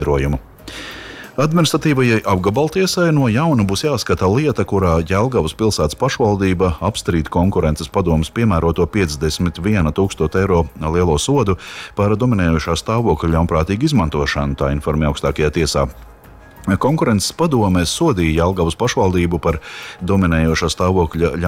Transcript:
skaidrojumu. Administratīvajai apgabaltiesai no jauna būs jāskata lieta, kurā Jelgavas pilsētas pašvaldība apstrīd konkurences padomes piemēroto 51 000 eiro lielo sodu par dominējošā stāvokļa ļaunprātīgu izmantošanu, tā informē augstākajā tiesā. Konkurences padome sodīja Jelgavas pašvaldību par dominējošā stāvokļa